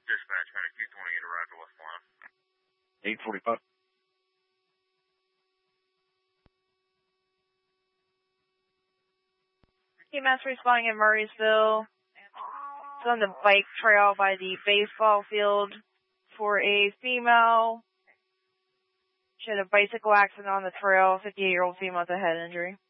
Dispatch, had a Q20 to arrive to West Lawn. 845. EMS responding in Murraysville. It's on the bike trail by the baseball field for a female. She had a bicycle accident on the trail, 58-year-old female with a head injury.